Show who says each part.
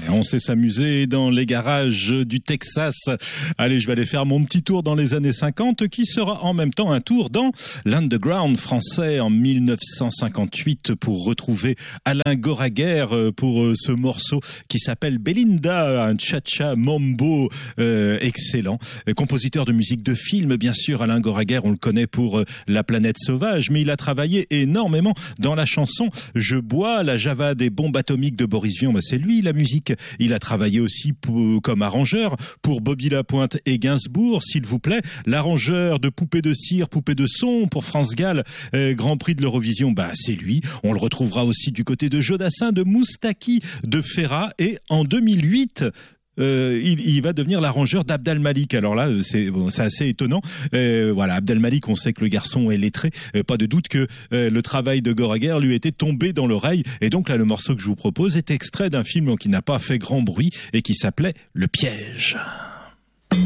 Speaker 1: On sait s'amuser dans les garages du Texas. Allez, je vais aller faire mon petit tour dans les années 50 qui sera en même temps un tour dans l'underground français en 1958 pour retrouver Alain Goraguer pour ce morceau qui s'appelle Belinda, un cha-cha mambo excellent. Compositeur de musique de film, bien sûr, Alain Goraguer, on le connaît pour La Planète Sauvage, mais il a travaillé énormément dans la chanson Je bois, la Java des bombes atomiques de Boris Vian, c'est lui la musique. Il a travaillé aussi comme arrangeur pour Bobby Lapointe et Gainsbourg, s'il vous plaît. L'arrangeur de Poupée de cire, Poupée de son pour France Gall, Grand Prix de l'Eurovision, c'est lui. On le retrouvera aussi du côté de Jodassin, de Moustaki, de Ferrat. Et en 2008... il va devenir l'arrangeur d'Abd al-Malik. Alors là, c'est assez étonnant. Voilà, Abd al-Malik, on sait que le garçon est lettré. Pas de doute que le travail de Goraguer lui était tombé dans l'oreille. Et donc là, le morceau que je vous propose est extrait d'un film qui n'a pas fait grand bruit et qui s'appelait Le Piège.